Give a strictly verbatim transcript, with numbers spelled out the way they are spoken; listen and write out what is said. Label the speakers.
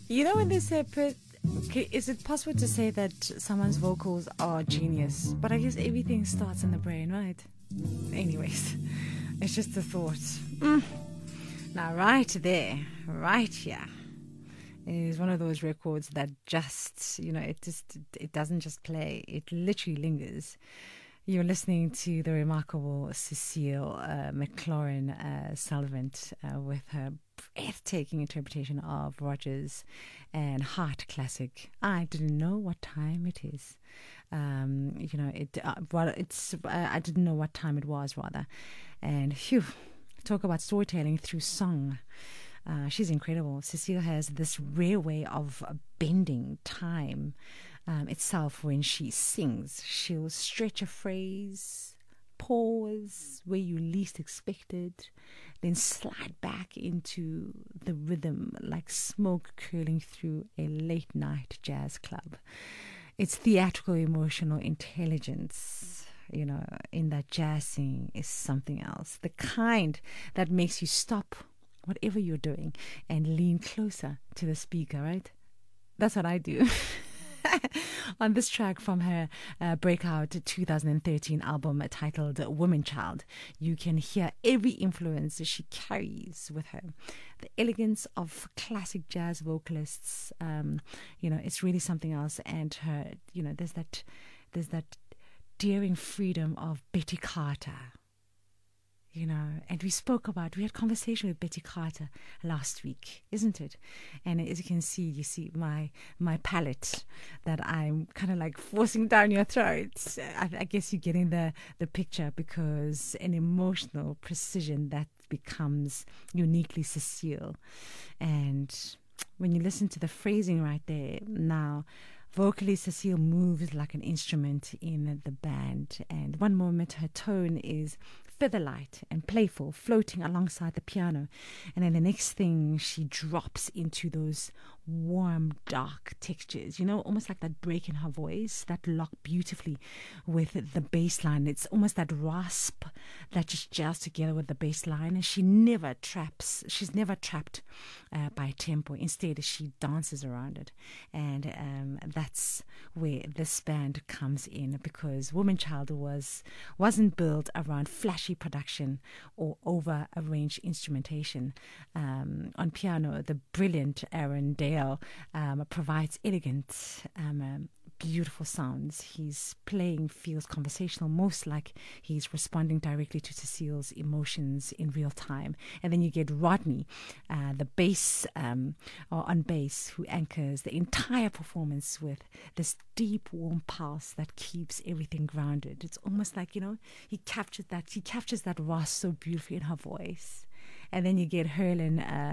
Speaker 1: You know when they say, put, okay, is it possible to say that someone's vocals are genius? But I guess everything starts in the brain, right? Anyways, it's just a thought. Mm. Now, right there, right here, is one of those records that just, you know, it just, it doesn't just play, it literally lingers. You're listening to the remarkable Cecile uh, McLaurin uh, Sullivan uh, with her breathtaking interpretation of Rogers and Hart classic. I didn't know what time it is. Um, you know, it. Uh, well, it's. Uh, I didn't know what time it was, rather. And phew, talk about storytelling through song. Uh, she's incredible. Cecile has this rare way of bending time um, itself when she sings. She'll stretch a phrase, pause where you least expect it, then slide back into the rhythm like smoke curling through a late night jazz club. It's theatrical emotional intelligence, you know, in that jazz singing is something else. The kind that makes you stop whatever you're doing and lean closer to the speaker, right? That's what I do. On this track from her uh, breakout two thousand thirteen album titled Woman Child, you can hear every influence she carries with her. The elegance of classic jazz vocalists, um, you know, it's really something else. And her, you know, there's that, there's that daring freedom of Betty Carter. You know, and we spoke about, we had conversation with Betty Carter last week, isn't it? And as you can see, you see my my palate that I'm kind of like forcing down your throat. I, I guess you're getting the, the picture, because an emotional precision that becomes uniquely Cecile. And when you listen to the phrasing right there, now, vocally, Cecile moves like an instrument in the band. And one moment her tone is featherlight and playful, floating alongside the piano. And then the next thing, she drops into those warm, dark textures, you know, almost like that break in her voice that lock beautifully with the bass line. It's almost that rasp that just gels together with the bass line. And she never traps, she's never trapped uh, by tempo. Instead, she dances around it. And um, that's where this band comes in, because Woman Child was, wasn't built around flashy production or over arranged instrumentation. Um, on piano, the brilliant Aaron Dale um, provides elegant, um, um, beautiful sounds. His playing feels conversational, most like he's responding directly to Cecile's emotions in real time. And then you get Rodney, uh, the bass, um, or on bass, who anchors the entire performance with this deep, warm pulse that keeps everything grounded. It's almost like, you know, he captured that, he captures that rasp so beautifully in her voice. And then you get Herlin uh,